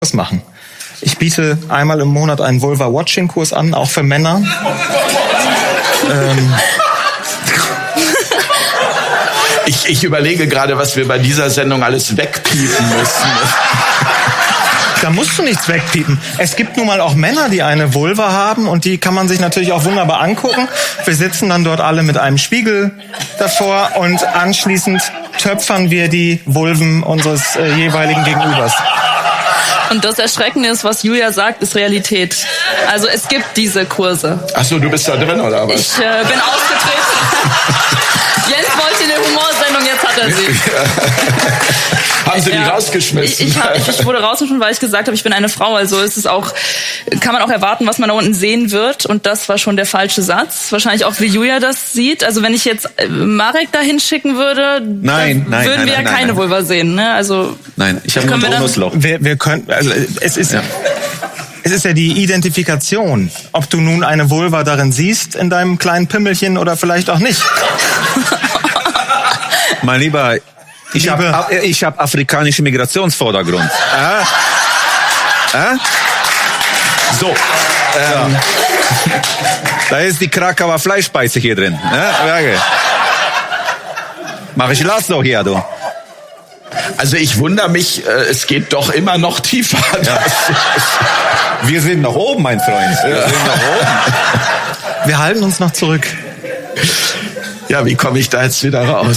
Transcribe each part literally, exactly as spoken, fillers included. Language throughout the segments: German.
was machen. Ich biete einmal im Monat einen Vulva-Watching-Kurs an, auch für Männer. ähm, ich, ich überlege gerade, was wir bei dieser Sendung alles wegpiepen müssen. Da musst du nichts wegpiepen. Es gibt nun mal auch Männer, die eine Vulva haben und die kann man sich natürlich auch wunderbar angucken. Wir sitzen dann dort alle mit einem Spiegel davor und anschließend töpfern wir die Vulven unseres äh, jeweiligen Gegenübers. Und das Erschreckende ist, was Julia sagt, ist Realität. Also es gibt diese Kurse. Ach so, du bist da drin, oder was? Ich äh, bin ausgetreten. Jens wollte eine Humorsendung, jetzt hat er sie. Haben sie ja, die rausgeschmissen? Ich, ich, hab, ich, ich wurde rausgeschmissen, weil ich gesagt habe, ich bin eine Frau. Also ist es auch, kann man auch erwarten, was man da unten sehen wird. Und das war schon der falsche Satz. Wahrscheinlich auch, wie Julia das sieht. Also wenn ich jetzt Marek dahin schicken würde, nein, nein, würden nein, wir nein, ja keine nein. Vulva sehen. Ne? Also nein, ich habe nur ein Bonusloch. Wir, wir können, also es ist... Ja. Es ist ja die Identifikation, ob du nun eine Vulva darin siehst, in deinem kleinen Pimmelchen oder vielleicht auch nicht. Mein Lieber, ich habe ich hab afrikanischen Migrationsvordergrund. Äh? Äh? So, ähm, da ist die Krakauer Fleischspeise hier drin. Äh? Mach ich Laszlo hier, du. Also ich wundere mich, es geht doch immer noch tiefer. Ja. Wir sind noch oben, mein Freund. Wir ja. sind noch oben. Wir halten uns noch zurück. Ja, wie komme ich da jetzt wieder raus?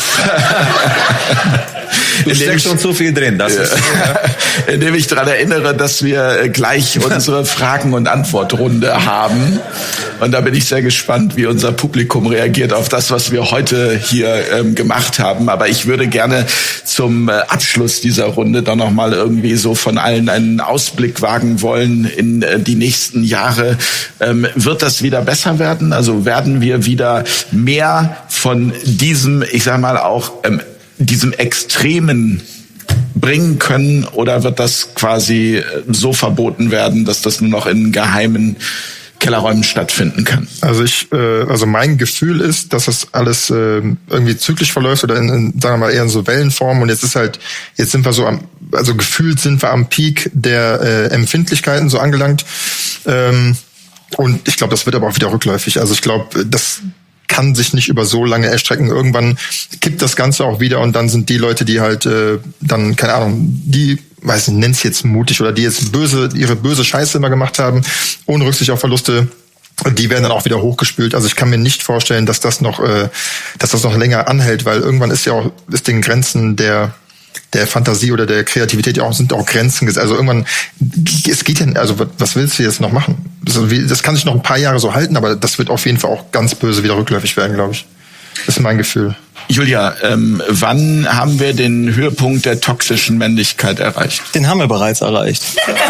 Du steckst schon zu viel drin. Das ist, ja. Indem ich daran erinnere, dass wir gleich unsere Fragen- und Antwortrunde haben. Und da bin ich sehr gespannt, wie unser Publikum reagiert auf das, was wir heute hier ähm, gemacht haben. Aber ich würde gerne zum äh, Abschluss dieser Runde dann nochmal irgendwie so von allen einen Ausblick wagen wollen in äh, die nächsten Jahre. Ähm, wird das wieder besser werden? Also werden wir wieder mehr von diesem, ich sag mal auch, ähm, diesem Extremen bringen können, oder wird das quasi so verboten werden, dass das nur noch in geheimen Kellerräumen stattfinden kann? Also ich, äh, also mein Gefühl ist, dass das alles äh, irgendwie zyklisch verläuft oder in, in, sagen wir mal, eher in so Wellenform, und jetzt ist halt, jetzt sind wir so am, also gefühlt sind wir am Peak der äh, Empfindlichkeiten so angelangt, ähm, und ich glaube, das wird aber auch wieder rückläufig. Also ich glaube, das kann sich nicht über so lange erstrecken. Irgendwann kippt das Ganze auch wieder, und dann sind die Leute, die halt äh, dann, keine Ahnung, die, weiß nicht, nenn's jetzt mutig, oder die jetzt böse, ihre böse Scheiße immer gemacht haben, ohne Rücksicht auf Verluste, die werden dann auch wieder hochgespült. Also ich kann mir nicht vorstellen, dass das noch, äh, dass das noch länger anhält, weil irgendwann ist ja auch, ist den Grenzen der der Fantasie oder der Kreativität auch, sind auch Grenzen gesetzt. Also irgendwann, es geht ja, also was willst du jetzt noch machen? Das kann sich noch ein paar Jahre so halten, aber das wird auf jeden Fall auch ganz böse wieder rückläufig werden, glaube ich. Das ist mein Gefühl. Julia, ähm, wann haben wir den Höhepunkt der toxischen Männlichkeit erreicht? Den haben wir bereits erreicht.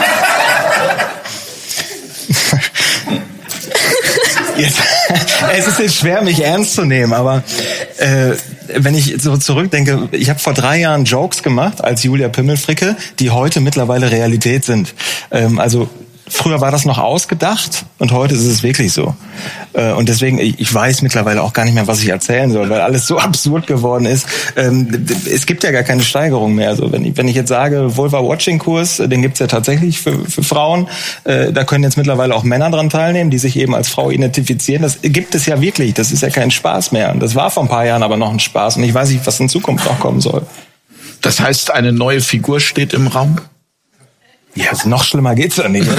Jetzt, es ist jetzt schwer, mich ernst zu nehmen, aber äh, wenn ich so zurückdenke, ich habe vor drei Jahren Jokes gemacht als Julia Pimmelfricke, die heute mittlerweile Realität sind. Ähm, also früher war das noch ausgedacht und heute ist es wirklich so. Äh, und deswegen, ich, ich weiß mittlerweile auch gar nicht mehr, was ich erzählen soll, weil alles so absurd geworden ist. Ähm, es gibt ja gar keine Steigerung mehr. Also wenn ich, wenn ich jetzt sage, Vulva-Watching-Kurs, den gibt's ja tatsächlich für, für Frauen. Äh, da können jetzt mittlerweile auch Männer dran teilnehmen, die sich eben als Frau identifizieren. Das gibt es ja wirklich. Das ist ja kein Spaß mehr. Und das war vor ein paar Jahren aber noch ein Spaß. Und ich weiß nicht, was in Zukunft noch kommen soll. Das heißt, eine neue Figur steht im Raum? Ja, also noch schlimmer geht's ja nicht, oder?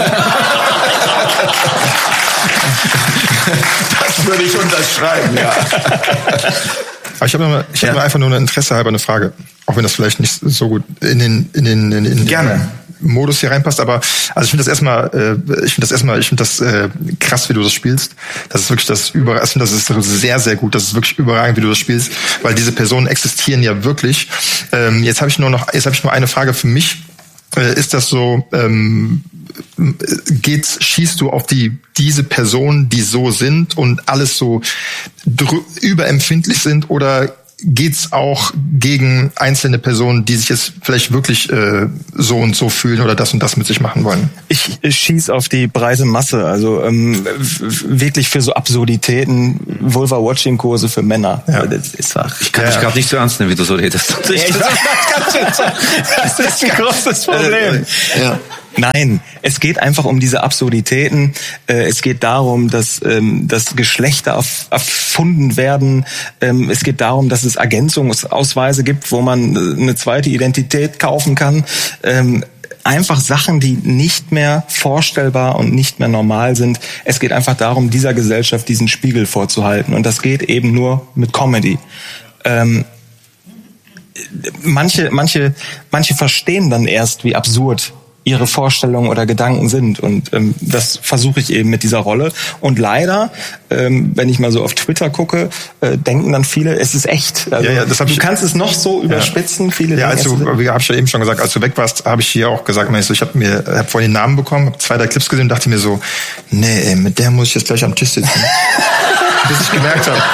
Das würde ich unterschreiben, ja. Aber ich habe noch, ich ja. hab einfach nur eine Interesse halber eine Frage, auch wenn das vielleicht nicht so gut in den in den in den Gerne. Modus hier reinpasst, aber also ich finde das erstmal, äh, ich finde das erstmal, ich finde das äh, krass, wie du das spielst. Das ist wirklich das über, ich finde das ist sehr sehr gut. Das ist wirklich überragend, wie du das spielst, weil diese Personen existieren ja wirklich. Ähm, jetzt habe ich nur noch, jetzt habe ich nur eine Frage für mich. Ist das so, ähm, geht's, schießt du auf die diese Personen, die so sind und alles so drü- überempfindlich sind, oder geht's auch gegen einzelne Personen, die sich jetzt vielleicht wirklich äh, so und so fühlen oder das und das mit sich machen wollen? Ich, ich schieß auf die breite Masse, also ähm, wirklich für so Absurditäten, Vulva-Watching-Kurse für Männer. Ja. Das ist auch, ich kann dich ja. gerade nicht so ernst nehmen, wie du so redest. Ja, ich das, das ist ein großes Problem. Ja. Nein, es geht einfach um diese Absurditäten. Es geht darum, dass, dass Geschlechter erfunden werden. Es geht darum, dass es Ergänzungsausweise gibt, wo man eine zweite Identität kaufen kann. Einfach Sachen, die nicht mehr vorstellbar und nicht mehr normal sind. Es geht einfach darum, dieser Gesellschaft diesen Spiegel vorzuhalten. Und das geht eben nur mit Comedy. Ähm, manche, manche, manche verstehen dann erst, wie absurd ihre Vorstellungen oder Gedanken sind. Und ähm, das versuche ich eben mit dieser Rolle. Und leider, ähm, wenn ich mal so auf Twitter gucke, äh, denken dann viele, es ist echt. Also, ja, ja, das hab du ich, kannst es noch so überspitzen. Ja. Viele ja, denken, als du, wie habe ich ja eben schon gesagt, als du weg warst, habe ich hier auch gesagt, ich habe mir, habe vorhin den Namen bekommen, habe zwei, drei Clips gesehen und dachte mir so, nee, ey, mit der muss ich jetzt gleich am Tisch sitzen. Bis ich gemerkt habe.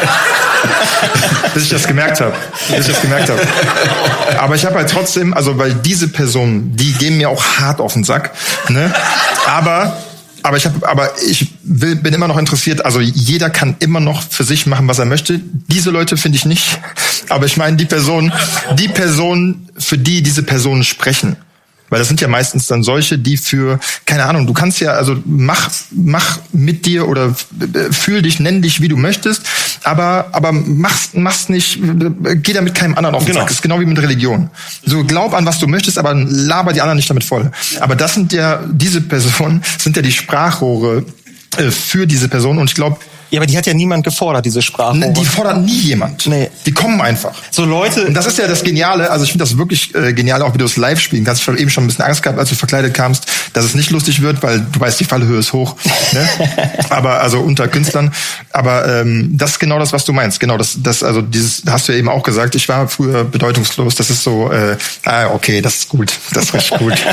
Bis ich das gemerkt habe. Bis ich das gemerkt habe. Aber ich habe halt trotzdem, also weil diese Personen, die gehen mir auch hart auf den Sack, ne? Aber aber ich habe aber ich will, bin immer noch interessiert, also jeder kann immer noch für sich machen, was er möchte. Diese Leute finde ich nicht, aber ich meine die Personen, die Personen, für die diese Personen sprechen. Weil das sind ja meistens dann solche, die für, keine Ahnung, du kannst ja, also mach, mach mit dir oder fühl dich, nenn dich, wie du möchtest, aber, aber mach's, mach's nicht, geh damit keinem anderen auf den Sack. Das ist genau wie mit Religion. So, glaub an, was du möchtest, aber laber die anderen nicht damit voll. Aber das sind ja, diese Personen sind ja die Sprachrohre äh, für diese Person und ich glaube, ja, aber die hat ja niemand gefordert, diese Sprache. Die fordert nie jemand. Nee. Die kommen einfach. So Leute. Und das ist ja das Geniale, also ich finde das wirklich äh, genial, auch wie du es live spielen kannst. Ich habe eben schon ein bisschen Angst gehabt, als du verkleidet kamst, dass es nicht lustig wird, weil du weißt, die Fallhöhe ist hoch. Ne? Aber also unter Künstlern. Aber ähm, das ist genau das, was du meinst. Genau, das, das, also dieses, hast du ja eben auch gesagt, ich war früher bedeutungslos. Das ist so, äh, ah, okay, das ist gut. Das ist richtig gut.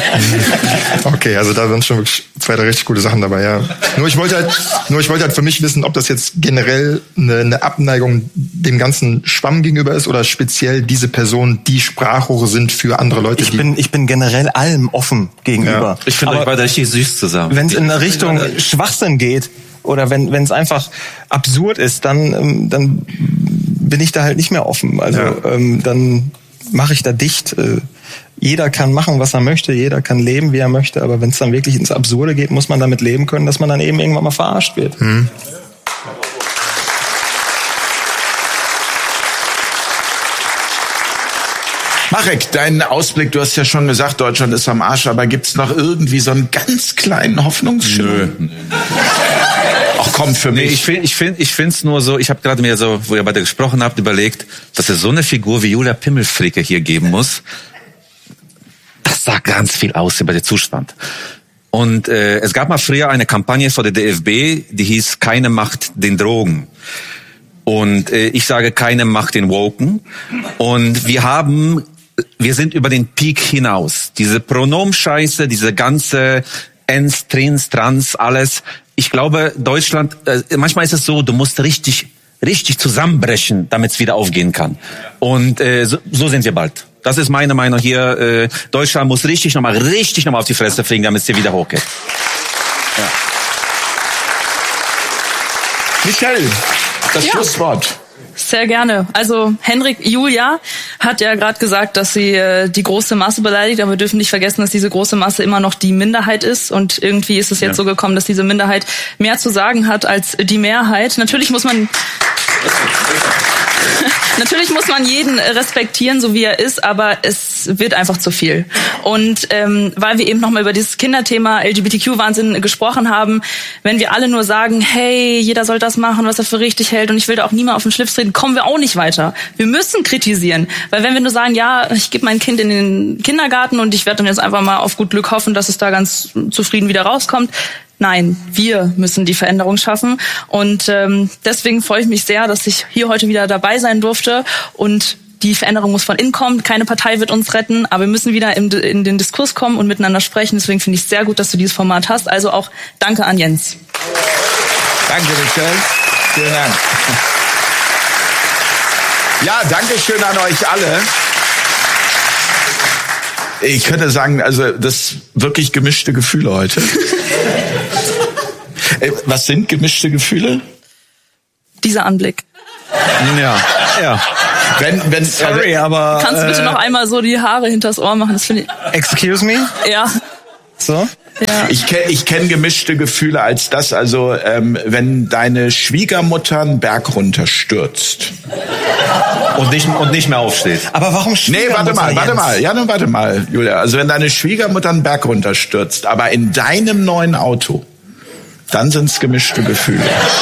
Okay, also da sind schon wirklich zwei, drei richtig gute Sachen dabei, ja. Nur ich wollte halt, nur ich wollte halt für mich wissen, ob das jetzt generell eine, eine Abneigung dem ganzen Schwamm gegenüber ist oder speziell diese Personen, die Sprachrohre sind für andere Leute. Ich bin, ich bin generell allem offen gegenüber. Ja. Ich finde euch beide richtig süß zusammen. Wenn es in eine Richtung Schwachsinn geht oder wenn wenn es einfach absurd ist, dann dann bin ich da halt nicht mehr offen. Also ja. ähm, dann mache ich da dicht. Jeder kann machen, was er möchte, jeder kann leben, wie er möchte, aber wenn es dann wirklich ins Absurde geht, muss man damit leben können, dass man dann eben irgendwann mal verarscht wird. Hm. Marek, dein Ausblick, du hast ja schon gesagt, Deutschland ist am Arsch, aber gibt's noch irgendwie so einen ganz kleinen Hoffnungsschimmer? Nö. Ach komm, für mich. Nee, ich finde, ich finde, ich finde es nur so, ich habe gerade mir so, wo ihr beide gesprochen habt, überlegt, dass es so eine Figur wie Julia Pimmelfricke hier geben muss. Das sagt ganz viel aus über den Zustand. Und äh, es gab mal früher eine Kampagne vor der D F B, die hieß Keine Macht den Drogen. Und äh, ich sage Keine Macht den Woken. Und wir haben, wir sind über den Peak hinaus. Diese Pronomscheiße, diese ganze Ens, Trins, Trans, alles. Ich glaube, Deutschland, äh, manchmal ist es so, du musst richtig, richtig zusammenbrechen, damit es wieder aufgehen kann. Und äh, so, so sind wir bald. Das ist meine Meinung hier. Äh, Deutschland muss richtig nochmal, richtig nochmal auf die Fresse fliegen, damit es hier wieder hochgeht. Ja. Michael, das ja. Schlusswort. Sehr gerne. Also Henrik, Julia hat ja gerade gesagt, dass sie äh, die große Masse beleidigt, aber wir dürfen nicht vergessen, dass diese große Masse immer noch die Minderheit ist und irgendwie ist es jetzt ja. so gekommen, dass diese Minderheit mehr zu sagen hat als die Mehrheit. Natürlich muss man Natürlich muss man jeden respektieren, so wie er ist, aber es wird einfach zu viel. Und ähm, weil wir eben nochmal über dieses Kinderthema L G B T Q-Wahnsinn gesprochen haben, wenn wir alle nur sagen, hey, jeder soll das machen, was er für richtig hält und ich will da auch niemand auf den Schlips treten, kommen wir auch nicht weiter. Wir müssen kritisieren, weil wenn wir nur sagen, ja, ich gebe mein Kind in den Kindergarten und ich werde dann jetzt einfach mal auf gut Glück hoffen, dass es da ganz zufrieden wieder rauskommt, nein, wir müssen die Veränderung schaffen und ähm, deswegen freue ich mich sehr, dass ich hier heute wieder dabei sein durfte und die Veränderung muss von innen kommen. Keine Partei wird uns retten, aber wir müssen wieder in, in den Diskurs kommen und miteinander sprechen. Deswegen finde ich es sehr gut, dass du dieses Format hast. Also auch danke an Jens. Danke, Michael. Vielen Dank. Ja, danke schön an euch alle. Ich könnte sagen, also das wirklich gemischte Gefühle heute. Was sind gemischte Gefühle? Dieser Anblick. Ja, ja. Wenn, wenn, Sorry, aber... Kannst du bitte äh, noch einmal so die Haare hinters Ohr machen? Das finde ich... Excuse me? Ja. So? Ja. Ich kenne ich kenn gemischte Gefühle als das, also ähm, wenn deine Schwiegermutter einen Berg runterstürzt. Und nicht, und nicht mehr aufsteht. Aber warum Nee, warte mal, warte mal, ja, nun warte mal, Julia. Also wenn deine Schwiegermutter einen Berg runterstürzt, aber in deinem neuen Auto, dann sind's gemischte Gefühle.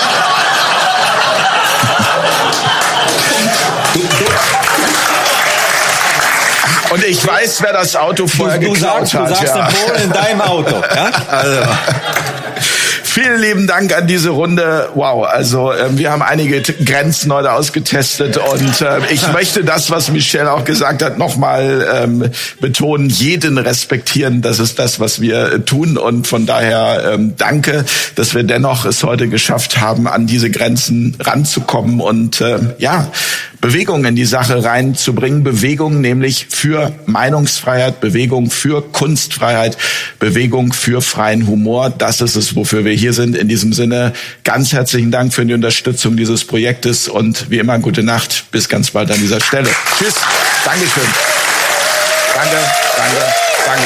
Und ich weiß, wer das Auto vorher du, du geklaut sagst, hat. Du sagst ja. in Polen in deinem Auto. Ja? Also. Vielen lieben Dank an diese Runde. Wow, also äh, wir haben einige T- Grenzen heute ausgetestet und äh, ich möchte das, was Michelle auch gesagt hat, nochmal ähm, betonen. Jeden respektieren, das ist das, was wir äh, tun und von daher ähm, danke, dass wir dennoch es heute geschafft haben, an diese Grenzen ranzukommen und äh, ja, Bewegung in die Sache reinzubringen. Bewegung nämlich für Meinungsfreiheit, Bewegung für Kunstfreiheit, Bewegung für freien Humor. Das ist es, wofür wir hier sind. In diesem Sinne ganz herzlichen Dank für die Unterstützung dieses Projektes und wie immer gute Nacht. Bis ganz bald an dieser Stelle. Tschüss. Dankeschön. Danke, danke,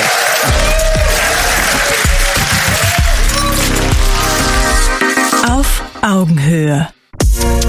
danke. Auf Augenhöhe.